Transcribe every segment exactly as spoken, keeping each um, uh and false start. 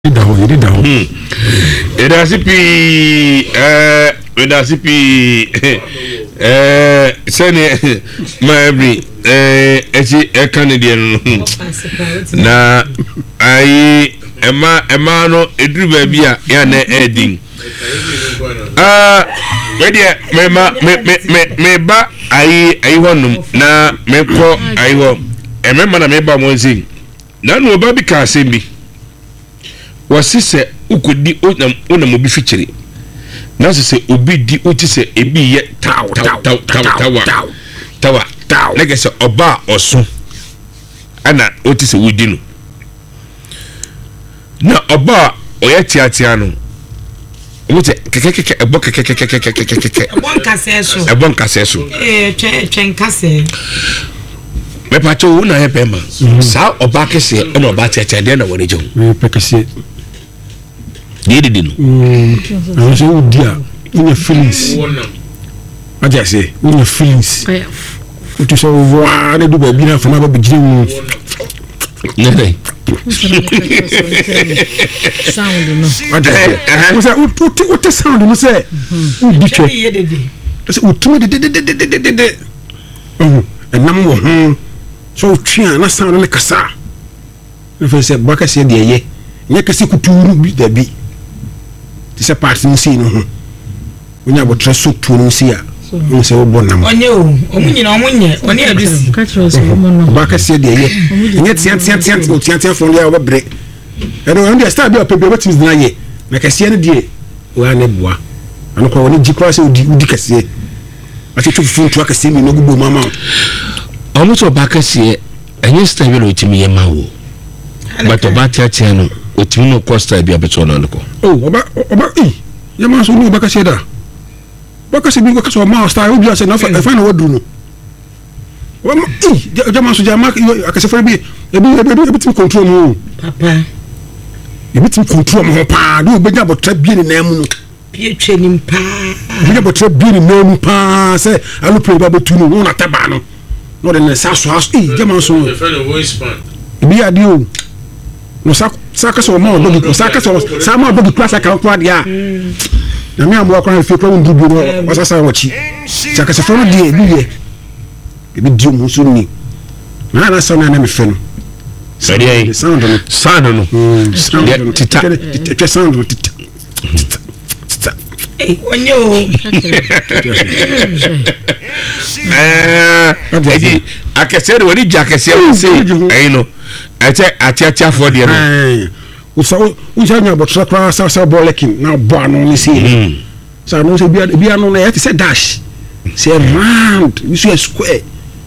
Daho, you did daho. It has to be, uh, it has to be, uh, Sunny, my every, uh, a Canadian. Na, I, Emma, Emano, Edru baby, Yana Edding. Ah, ready, me, me, me, me, me, ba, I, I want na, me, ko, I want. Remember, na me, ba, one thing. None of Baby Casimbi. Wasi se ukudi ona ona mo bi fichiri na se obi di oti se ebi ye taw taw taw taw taw taw na gese oba oso ana oti se wudi no na oba oye tiatia no wote kekekeke ebo kekekeke ebon kase so ebon kase so eh twen twen kase me pacho una he pema sa oba kese na oba tiatia de na woni jo Me pekese. Did it? I say oh dear, in your feelings. What I say, in your feelings. What you say, wow, they do baby now from our beginning. Nothing. Sound, no. What I say, what what what the sound you say? Who did you? I say, who told you? Oh, and number one. So, Chia, na sound like a sa. If I say, Baka said, yeah, yeah, kasi kuturu bi da bi. Tisa part ni si no ho. Onya bo treso tu no si a. Mo se wo bonam. Onye o, omunyi na omunye, oni adusi. Catro so mo no. Ba ka se de ye. Nye tian tian tian o tian tian fon dia wo bre. E no ndi start bi o pepe wetin na ye. Na ka se ne die wa ne boa. Ano ko oni ji kwa se odi odi ka se. A che tufu tu aka se mi no gubo mama. Omo so ba ka se enye style lo timi ye ma wo. But oba tiatia no otimi no costa bi abeto no ko. Oh, oba oba eh. Ya ma so no oba ka se da. Ba ka se bi ko ka so ma style obi ase na fa fa na wadu no. Wa ma eh ja ma so ja ma aka se fa bi e bi e bi tim control no. Papa. E bi tim control mo pa do be ja botra bi ni na mu no. Pie twenim pa. Bi ja botra bi ni na mu pa se alu pre ba betu no no na taba no. No de na sa so as eh ja ma so. The friend voice pan. Bi ade o. No sa sa ka so ma odo bi sa ka so sa ma odo bi class aka kwa dia. Na me amwa kwa fi kwa ndu bi no wasasa wachi. Sa ka so fo no die bi ye. Bi di mu so ni. Na na sa na na me fe no. Sadi ai Sound no. sound no. Sound tita. Tita sound no tita. Eh, onye o. Eh, edi akese de woni jakese o se ai no. Ate ate ate for de no. Eh. Usa usa nya botra kwa sa sa bolekin na bo anu ni si. Sa no se bia bia no na yet say dash. Say round, you see a square.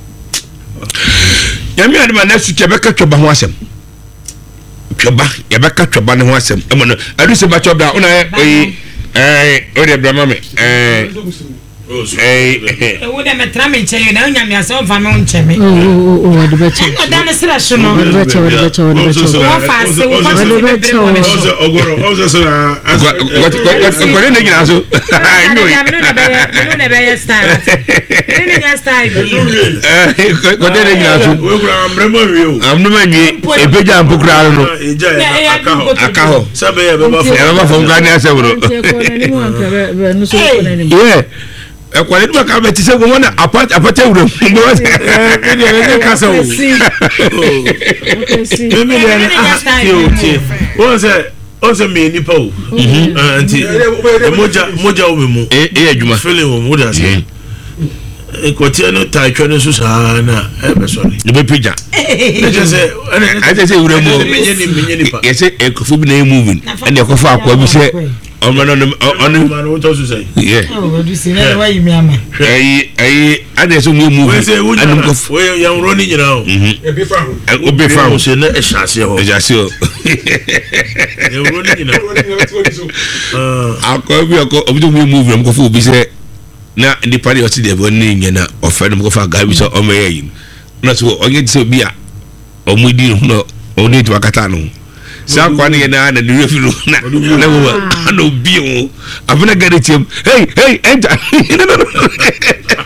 Yami adima na su chebeka twoba ho asem. Twoba, yebeka twoba ne ho asem. Emo no, adu se ba twoba una eh eh o de brama me. Eh eh E wo de metra me nche na onya me ase ofa me nche me. Oh oh oh, wadu beche. No da na sira so no. Wadu beche, wadu beche, wadu beche. Wo fa se wo fa se be bre mo me so. Ogoro, ozo so na. what what what ne gina so. I know. Ya me no be me no be ya style. Me no ya style bi. Eh ko de ne gina so. We kura amremo wi o. Amno manyi ebeja mpokura no. Eja ya akaho. Akaho. Sabe ya be ba fo. E ba fo ngani asebro. Ko na ni mo anka be be no so ko na ni. Yeah. E kwale du ka be ti se go wona apart apart ewure. Eh, ni e ka sa o. Okay, see. Mimi ya ni ah ti o ti. Won se o se me nipa o. Eh anti. Moja moja o me mu. Eh eh adwuma. Feeling o mu da se. E ko ti no ta twa no so sa na e be sorry. Ne be pija. Ne je se I say ewure mu. menye ni menye nipa. Yes e ko fu bi na moving. And e ko fa akwa bi se ọmọ no on Man won to so say. yeah. Oh, what do you say? Why you me ama? Ai ai ade so mu moving. We say we Anum ko we yan running you know. E bi fa ho. o be fa O se na e shase ho. e ja se o. Yan running you know. Ah, Akọ bi akọ obi do mu moving ko fu bi se na the party o ti de bo ni nya na o fe no ko fa ga bi so o me yin. Na so onye ti se bi a o mu di no o ni ti wakata no. Sa kwa ni na na ni refi no na na wo ano bi o abuna gare tim hey hey enter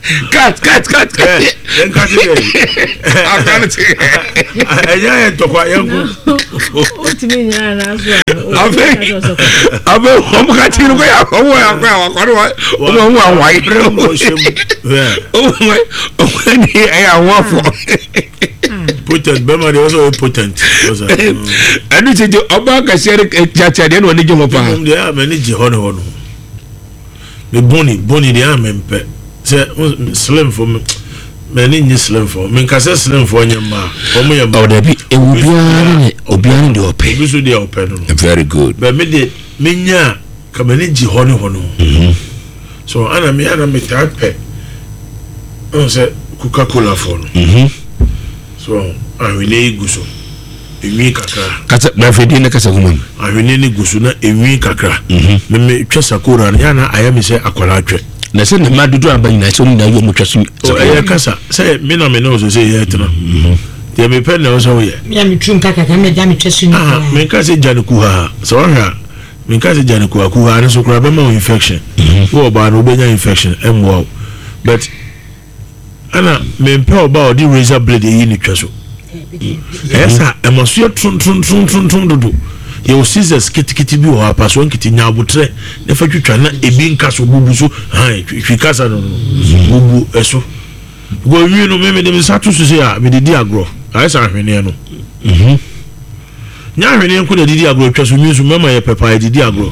cut cut cut cut en cut I can't say enya en to kwa yen ko Ultimate nya na so abe abe o mo ka ti ru ko ya o wa kwa wa kwa o mo wa wa brem mo shem o mo o ni e ya wa fo potent bema de also potent also anu ti oba ka share cha cha de no ni jomo pa de ya me ni ji hono hono me boni boni de am mpe se slim for me me ni ni slim for me ka se slim for nyama o mo yamba o da bi e wo biara obiara de ope bi so de ope no very good but me de me nya ka me ni ji hono hono so ana me ana me tape on se Coca-Cola for no mhm so ahwene guso enwi kakra kasa na fedi na kasa gumam ahwene ni guso na enwi kakra me me twa sakora na na ayami se akwala atwe na se na madudu abani na so na yo mo twa so e kasa se me na me na so se ye tena de me pe na so ye me am trum kaka ka me ja me twa so ni ah me ka se jani ku ha so ha me ka se jani ku ha ku ha na so kra be ma infection wo ba no be nya infection em wow but ana me pe oba odi razor blade yi ni twa so esa emotion tun tun tun tun tun dudu ye o scissors kitikiti bi o apa so nkiti nya abutre ne fa twitwa na ebi nka so bubu so han twi kasa no bubu eso go wi no me me de sa to so se ya me de di agro esa ahwene no mhm nya ahwene nko de di agro twa so mi so mama ye pepa de di agro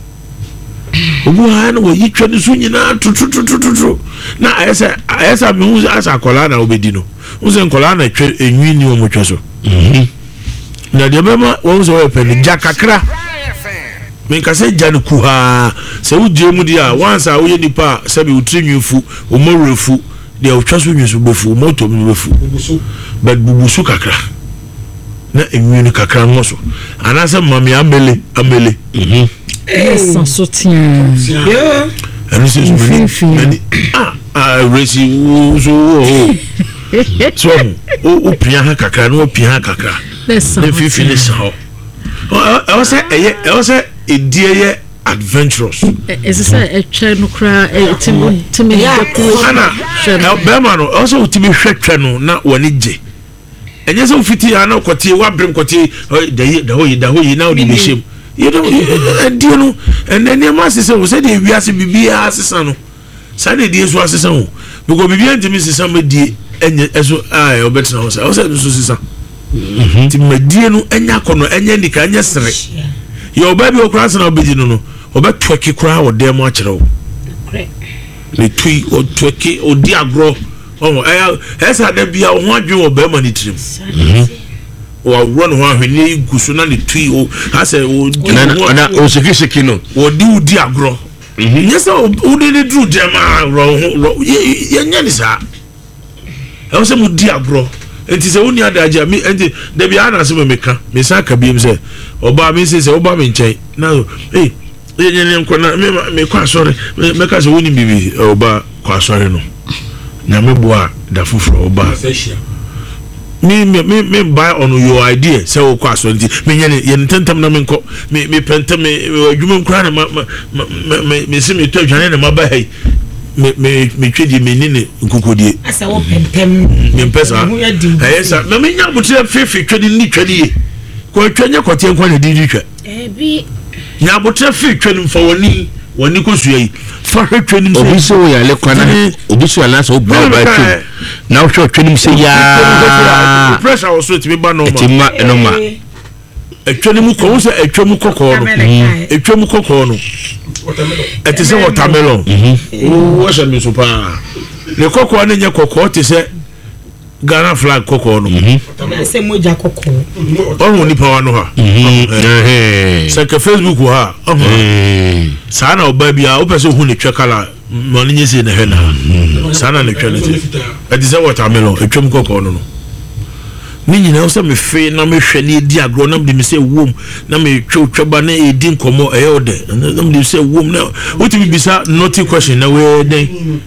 obu ha no yi twa de so nyina tu tu tu tu na esa esa me hu asa kola na obedi no unse kola na twa enwi ni o mo twa so mhm na de mama won so pe ni jakakra me ka se jani ku ha se u je mu dia once a wo ye nipa se be utrinwifu o mo refu de o twa so nwisu befu moto mi befu but bubusu kakra na enwi ni kakra ngo so ana se mami amele amele mhm sans soutien yo anu se so meni ah ah resi so so o pia ha kakra no pia ha kakra ne fi finish how I say eh I say edie adventurous is say a twa no kra tim tim ana be ma no also timi hwetwe no na woni je enye so fiti ana kwoti wa brem kwoti da da hoyi da hoyi na odi beshem you know edie no and then e ma sese wo say de wiase bibia asesa no sa de die so asesa wo because bibia ntimi sesa ma die enye eso ah obetina wo say wo say so sesa mhm ti madie no enya kono enya ndika enya sere yo baby okranse na obedi no no obetweki kra wo dem a kire wo le tui o tweki o di agro o eh esa da bia ho adwe wo ba ma ni tirim mhm o run ho ahwene gusu na le tui o ase o na na o sekiseki no o di o di agro mhm yes o de de dru dem a ro ye nya ni sa e se mu di agro enti se woni adaje mi enti da bia na se me meka me sa ka biem se oba mi se se oba me nchen na eh ye nye nko na me me kwa sore me ka se woni bibi oba kwa sore no na me boa da fufuro oba me me me buy on your idea se o kwa sore nti me nye ye ntentam na me nko me me penta me adwuma nkura na me me se me to adwane na ma ba hai me me me twedi me nini nkokodie asa wo pempem me pesa eh sa me me nya butre fefe twedi ni twedi ko twenya kote nko na di di twa eh bi nya butre fefe twedi mfa woni woni ko suyi fa hwe twedi so obi so ya le kwana obi so ala so ba ba twa na hwe twedi se ya pressure also to be ba normal ti ma no ma etwedi mu ko so etwemu kokko no etwemu kokko no eti se watermelon mhm wo sha mi so pa le kokko na nya kokko ti se Ghana flag kokko no mhm na se moja kokko on ni pa wa no ha eh se ke Facebook ha mhm sana oba bia o pese hu ni twekala mo ni nyese na hena sana le twelete eti se watermelon etwem kokko no no ni nyina o se me fe na me hwe ni di agro na me se wom na me twotwaba na e di nkomo e ode na me se wom na o ti bibisa naughty question na we den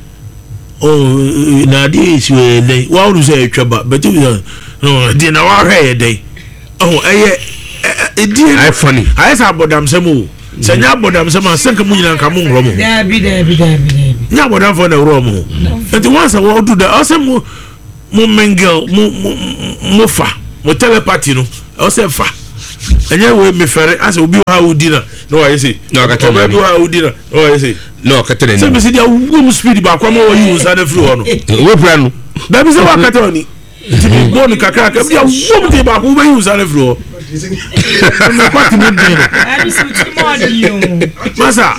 oh na di is we den wa o say twaba but no di na wa hwe den oh eye e di I funny I say abodam sem o se nya abodam sem asenka mu nyina nka mu ngro mo da bi da bi da bi nya bodan for na wro mo enti once I do that I say mo mo mingle mo mo fa mo telepathy no I say fa enye we me fere as obi ha udi na no I say no ka tell obi ha udi na no I say no ka tell say me say dia wo speed ba kwa mo use na free ho no we plan no da bi say wa ka tell ni ti bo ni kakra ka dia wo te ba ko be use na free ho me kwati mo din I just want to more you masa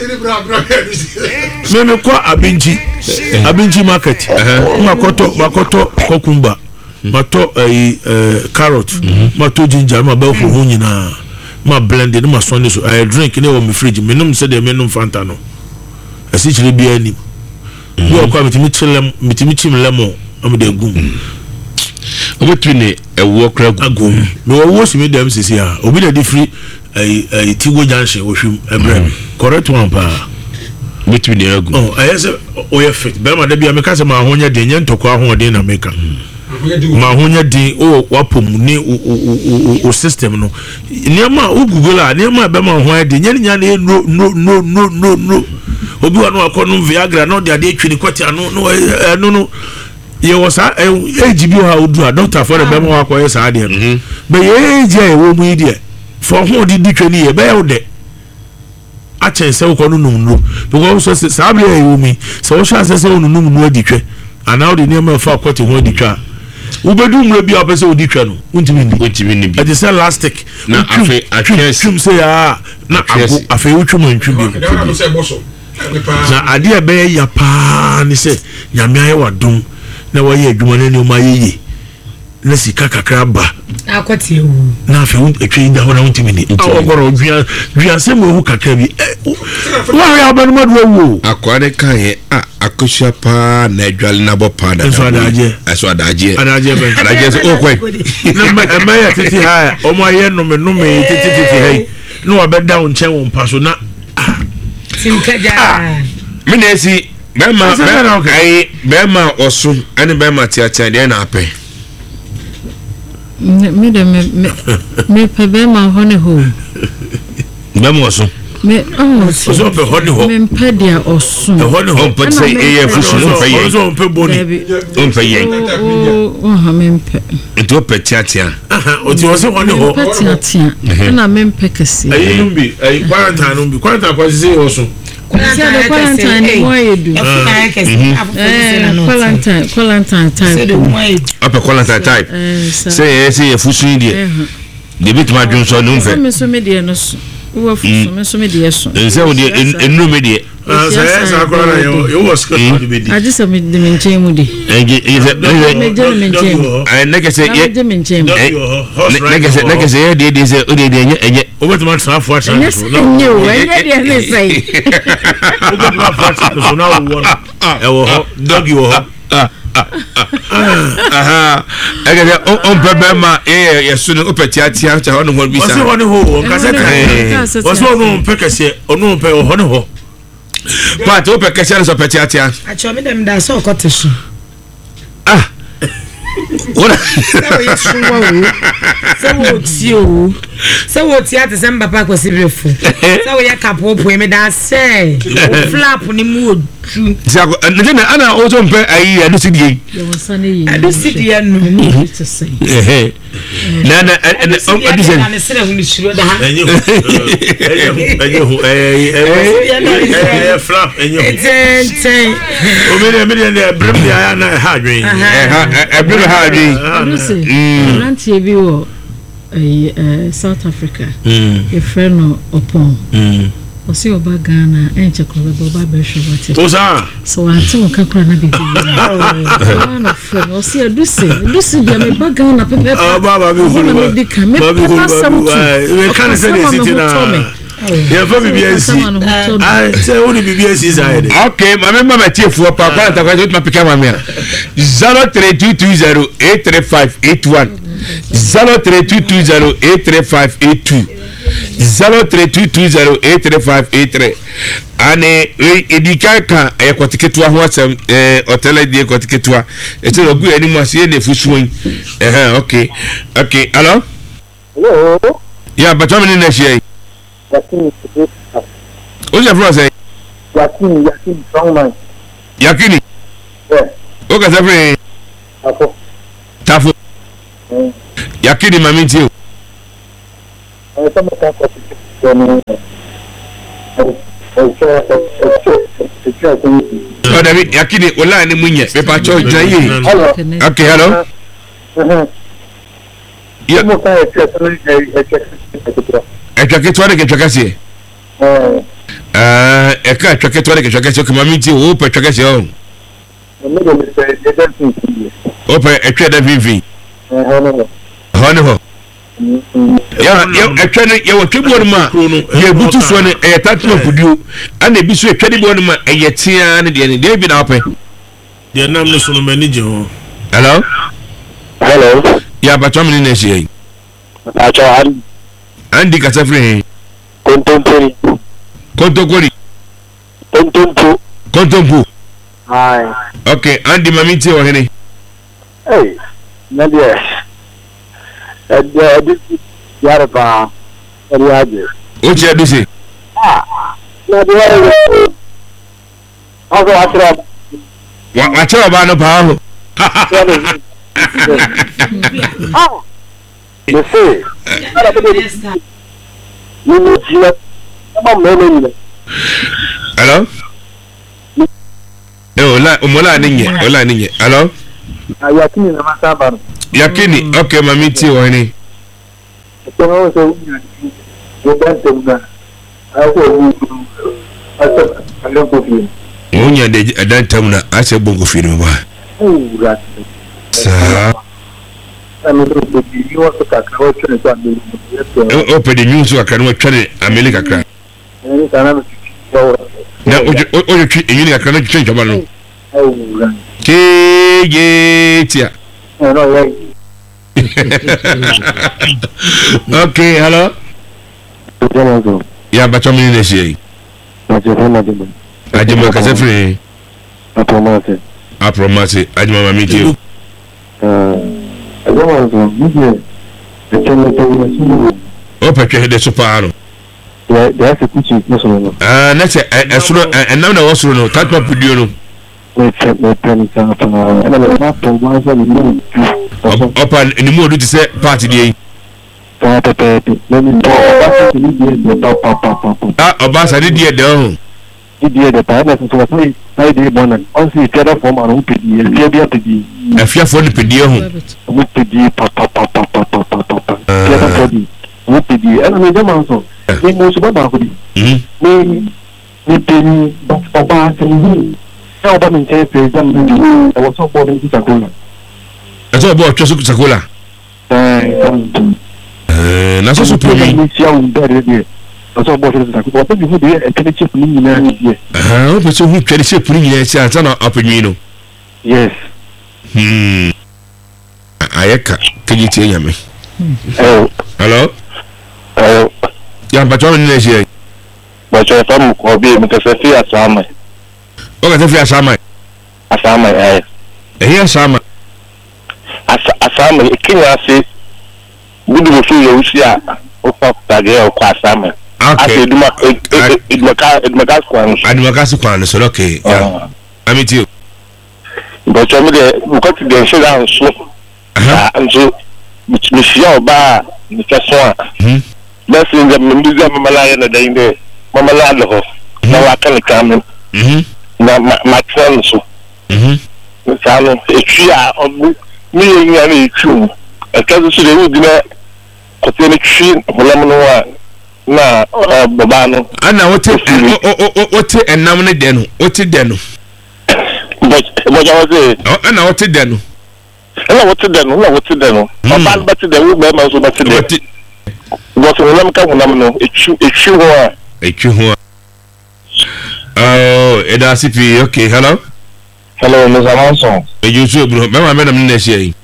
me me kwa abinji abinji market makoto makoto kokumba mato eh carrot mato ginger ma ba fo ho nyina ma blend no ma sonne so I drink ne o me fridge me num se de me num fanta no asi chire bia ni wo kwa mitimi chilem mitimi chim lemon am de gum obetune ewo kra agum me wo si me dem sisi a obi de free eh eh Tigo Junction wo hwim ebre correct one pa betune agum oh I say o ye fit be ma de bia me ka se ma honya de nye ntoko ahode na meka ma honya din o wapom ni o system no niam o google a niam be ma honya de nye nya no no no no no no obi wa no akono Viagra no de ade twini kwati ano no no no ye was a age bi ha odu a doctor for the be ma akoye sa ade no be ye age e wo mu ide for ho di di twini ye be ye de a chen se wo kono num no because so sa able e wo mi so wo sha se se wo num no adi twe ana o de niam fa kwati ho adi twa ubedu mre bi opese odi twa no untimi ni untimi ni bi it is elastic na afi atwes twum say ah na ago afi utwum antwu bi na ade e be ya pa ni se nyame aye wadom na waye adwuma ne o ma yeye na sika kakra ba akwati ewu na afi etwe da ho na untimi ni awogoro dua dua se mo hu kakra bi wa ya ba no madu ewu akwade kan ye a akosha pa na adwale na bo pa da eso adaje eso adaje adaje be adaje so o kwai na ma ma ya titi ha o ma ye no me no me titi titi hai no wa be down nchen won paso na simkaja me na si be ma ai be ma osu ani be ma tiatia de na ape me de me me pe be ma ho ne ho be ma osu me oh so pe ho ne ho me pe dia osu ho ne ho on peut say e fusu no pe ye so pe boni on pe ye oh ha me pe to pe tiatia o ti o se ho ne ho pe tiatia na me pe kesi ayi numbi ayi quarantine numbi quarantine kwa se o so quarantine mo yedu quarantine quarantine type up quarantine type say say e fusu ndie de bit ma dwon so no mfe me so me de no so wo fusu me so me de so say wo de enu me de say say akora na yo yo was cut to be I just me de me nchen mu de eje eje me je me nchen ai neke say ye je me nchen neke say neke say de de say o de de enye obetuma transfer transfer no no enye de na say obetuma transfer so na wo no e wo ho dog wo ho aha again on pebema eh yesu no opetiatia cha hono ho bisa wasi hono ho on kaseta wasi hono pekese ono pe hono ho but opekese so petiatia acho me dem da so kotesu ah ora sawo tio sawo tia te samba pa ko sibrefu sawo ya kapo po me da se flap ni mu oju siago na ana ozo mpe ayi adu sidie adu sidie no eh na na adu se na se hu ni shiro da ha enye enye eh eh flap enye ten ten o me me de brim ya na ha dwen eh ha brim ha dwen mm rantie bi wo eh South Africa e freno opon mm osi oba Ghana enche ko be oba be shobati osa so anti mo kakura na bibi na freno osi adusi adusi dia me ba Ghana pepe ah baba bi hulu me di ka me papa sam tu we kan say the city na ya fa bibi esi ah say woni bibi esi zaide okay mama mama tiefu pa kwa ntakwa zo tupika mama zero three two two zero eight three five eight one zero three two two zero eight three five eight two zero three two two zero eight three five eight three ane edika ka e kwatiketua ho asem eh hotel die kwatiketua e te rogu ani mo ase ne fusuon eh okay okay hello hello yeah but how many next year Yakin what's your brother Yakin Yakin strong man yakini o ka sefre Afo. Tafo. Yakini mami ti o. Eh sama ka ko ti no. Oh David yakini ola ni munye be pa cho jaye. Okay, hello. Ya Mo ka e ti so e twake tware ke twake se. Eh e ka twake tware ke twake se ko mami ti o pe twake se o. O pe e twa da vivi. Eh hono ho. Ya ya e twa ne ya wo twebon ma ye butu so ne e tatlo pudio ana bi so e twade bon ma e yetia ne de ne de bi na ope. De nam no so no mani je ho. Hello. Hello. Ya ba twam ni na sie. Acho an Andi ka sefre. kontompori. Kontokori. Kontompo. Kontompo. Hai. Okay, Andi mami ti o hene. Hey. Nadia. Eh eh yara ba. Ariaje. O che du se. Ah. Nadia. Aso atra. Wa wa che ba no pa ho. Ah. Você. Não tinha uma mãe. Hello? Eh ola omola ninye, ola ninye. Hello? Aí aqui na Mataba. Yakini, okay mami ti o hene. Então eu sou eu dentro da. Aí eu acho que eu confio. Onya de adantam na ase bongo film ba. Ura. Sa. Ano do de eu acho que acabou de entrar no. O pe de news aka no tware America kra. Ele tá na. Na o o twi enyini aka no twi jaba no. Ura. Ke ye tia. Não, é. Okay, hello. Então, Ya ba twam ni na sie. mas eu vou na de. Ajima ka sefre. Atomate. Apromase ajima mami ti o. Ah. Agora, você eu tenho que O pe twa de so pa no. é dessa cuti isso não. Ah, na se esuro enam na wosuro no tatwa pudio no. Wait, wait, penny sana pana. Ana na papo mwanzo ni nini? Opa ni mo do ti se party dey. Pa pa pa. Nani to ba ti ni die pa pa pa pa. Ah, oba sa di de ho. Di die de pa na so so sai sai de bona. On si tera form anu pedi. E bia pedi. Afia fo ni pedi ho. Mu pedi pa pa pa pa pa pa pa pa. Tera pedi. Mu pedi. Ana me jama so. Ni mo so ba ko di. Mhm. Ni ni pedi ba pa pa se ni. Eu vou me ter presente. Eu vou só pôr dentro da cola. Eso bo twa so sakola. É, Eh, na so so pro mi. iniciar um bere de. Eu só vou dentro da cola. Eu vou ver aquele tipo de menina ali. Ah, o pe so hu twere se puri nyina se anta na apanwi no. Yes. Hmm. Ayeka keji tie nyame. É, Hello? é, Ya ba twam ni na sie. mas eu tô com o bem, porque você fez a sama. O ka sefre asama. A sama é. Eh asama. A sama é que já se budu você eu se a o papo da guerra com a sama. Okay. Ase duma duma ka duma ka kwanu. Aduma ka so kwan so okay. Ya. Ami ti. But eu me de o que te deixa lá so. Aha. Ah, nso me fia oba me keso a. Mhm. Mas ainda me diz a mamala na dainde. Mamala lo. Na wa kan kan. Mhm. Na ma twan so. Mhm. Sano etwi a obu mi yen na etwi. Akazu so de wudi na kote na twi holam no a na baba no. Ana wote wote enam ne de no. Wote de no. But but I was Ana wote de no. na wote de no, na wote de no. Baba no bati de wo be ma so bati de. Wote But holam ka holam no etwi etwi ho a. etwi ho. Oh, eda sipi. Okay, hello. Hello, Mister Manson. E you so bro. Me ma me na me na share.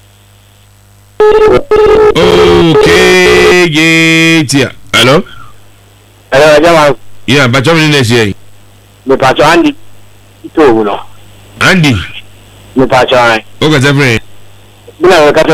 Okay, yeah. Hello? Hello, Jama. Yeah, ba twam ni na share. Me pa cho Andy. Ito no. Andy, Me pa cho ai. o ka sefre. Bila ka ta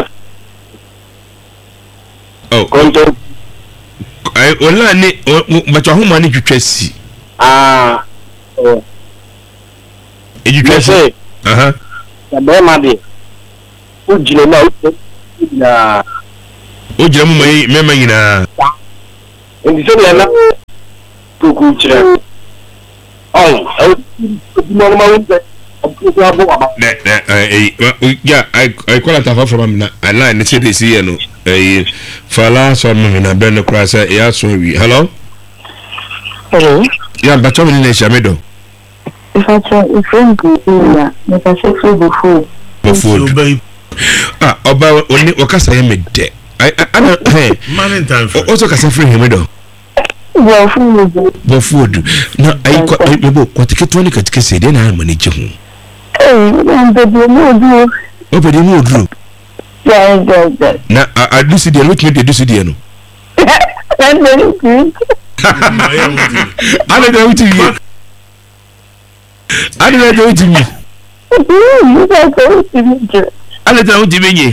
Oh, konto. ai ola ni ba twa ho ma ni twetwa si. Ah. Oh. eji twese aha ba ma de o jire na o na o jire mu mai me mai na ndi so na ko ku jire oh o mo ma wonde ne ne eh yeah I I call it off from na I line say this here no eh fala so me na ben kra say ya so wi hello hello ya ba cho me ne shamedo if I try if friend go ya me ka say food before before ah oba oni o ka say me de I ana hey man time for o so ka say free him do well food bo food na ai ko ai bo ko tiketo ni ka tike say de na manage ho eh and the mo do o be de mo duro yeah yeah na I do see the which me do see the no and then good I don't know what you I don't know what you mean. you guys go to me I don't know what you mean.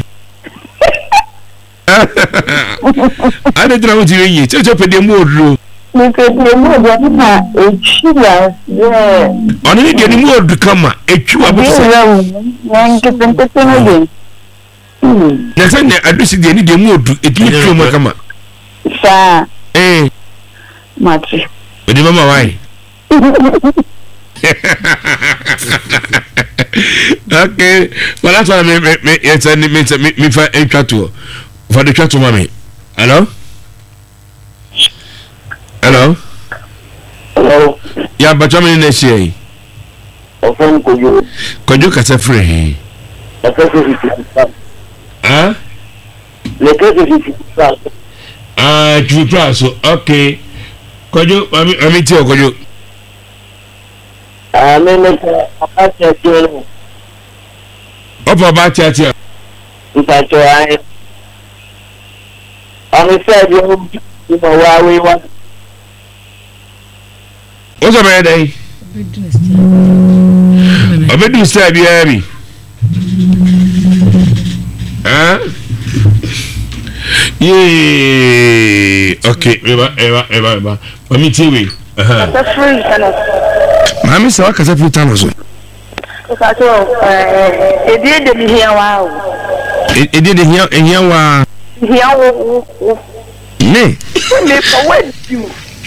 I don't know what you mean. Just open the mood. because the mo do na e chila yeah On any getting more to come, a chew up. Yang kita tengok lagi. Hmm. Yes, I do see the need the mood to it. You more come. Sa. Eh. Mati. But the mama why? Okay. Well, that's what I mean. It's a me me for a chat to for the chat to mommy. Hello. Hello. hello Yeah, but I'm in the sea. o fon ko yo Could you catch a free? o fon ko fi Huh? le ke fi fi Ah, two plus. Okay. Could you, I mean, I mean, tell you. ah me me ka ta ti Up about chat here. nta to ai ami se yo mo wa we wa What's up, man? Day? I bet you say, be happy. Huh? Yay. Okay, Eva, Eva, Eva, Eva. Let me tell you. Uh huh. That's free kana. Mami, so I can say, put on also. Ka to eh e die de mi hia wa o. It did here, and here were. Hia wo. Ne. Me for when you.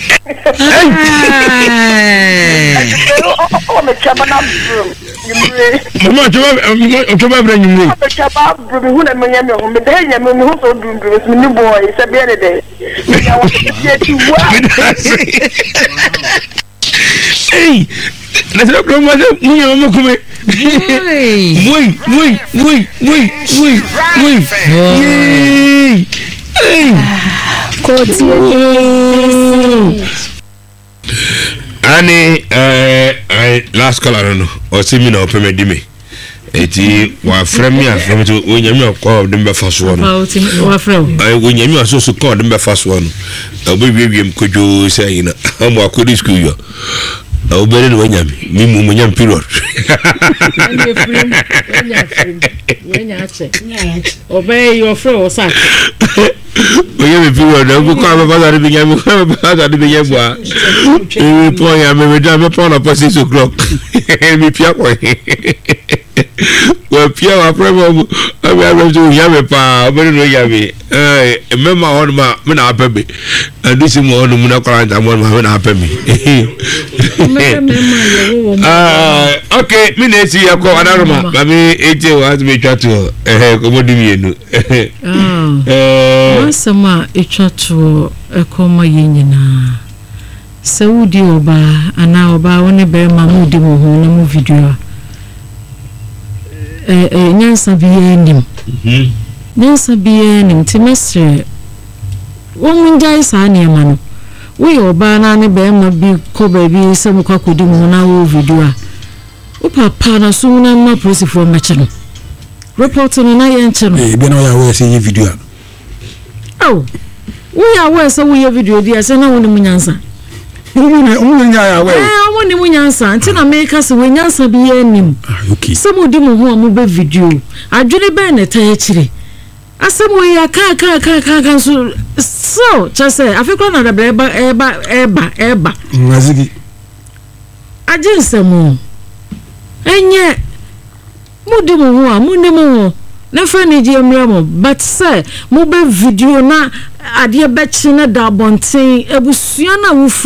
Oh, me chama na brum. Mama, I'm trying to bring you. Me chama brum hu na me nyame ho me de nyame me hu so dum dum me ni boy se be de de. Ya wo se ti wa. Hey, let's look at what you know. Wait, wait, wait, wait, wait, wait. Hey, hey. Ani eh I last call I don't know or see me no pay me me eti wa frame me from to onyame okọ dem be faso no wa frame eh onyame aso so call dem be faso no obi wiewiem kojo say na am akodi school yo obere no onyame mi mu munyam period and frame wenya frame wenya che obey your frame o sack oye mi period o ko am ba da bi nyame ko ba da bi nyame a e po ya me me da me po na po six o'clock mi pia ko wa pia wa frame abi abi so ya me pa obere no ya me eh mema on ma me na apabe adisi mo on mu na kwanta mo ma me na apabe ah okay me na esi yakọ adaruma mami eje wa me twa to eh ko modi mienu eh sama etwa to ekoma yenyina saudi oba ana oba woni be ma mudi mo ho na mu video eh eh nyansa biye nim mhm nyansa biye nim timestre wo munjai sa ne ma no we oba na ne be ma bi ko ba bi se mu kwa kodi mu na wo video a o papa na so na ma presi for me cheno report no na ye nche no eh bi na ya we se video a oh we ya we se we video dia se na woni munyansa woni woni nya ya we eh woni munyansa nti na me ka se we nyansa bi ye nim ah okay se mu di mu ho mu be video adwene be na ta ya kire asemo ya ka ka ka ka ka so so just say afikwa na da eba eba eba eba ngazigi ajinsemo enye mudi mo ho a mudi mo ho na fa ni je mra mo but say mo be video na ade be chi na da bonten ebusua na wo